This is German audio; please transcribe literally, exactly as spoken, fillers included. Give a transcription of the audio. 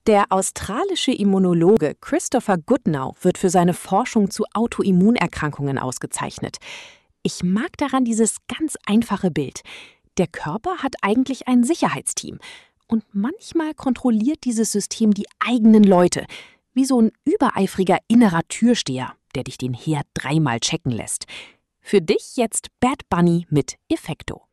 Der australische Immunologe Christopher Goodnow wird für seine Forschung zu Autoimmunerkrankungen ausgezeichnet. Ich mag daran dieses ganz einfache Bild. Der Körper hat eigentlich ein Sicherheitsteam. Und manchmal kontrolliert dieses System die eigenen Leute. Wie so ein übereifriger innerer Türsteher, der dich den Herd dreimal checken lässt. Für dich jetzt Bad Bunny mit Effekto.